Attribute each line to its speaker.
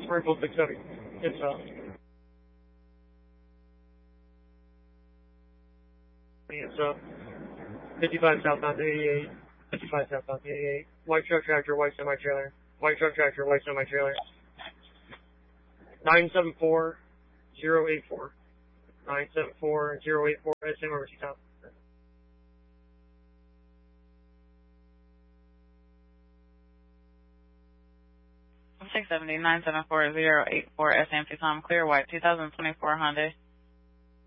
Speaker 1: Springfield 670. It's 55 southbound 88. 55 southbound 88. White truck tractor, white semi-trailer. White truck tractor, white semi-trailer. 974-084. 974-084. SM over T-top.
Speaker 2: $670-974-084 SMT Tom, clear white, 2024 Hyundai.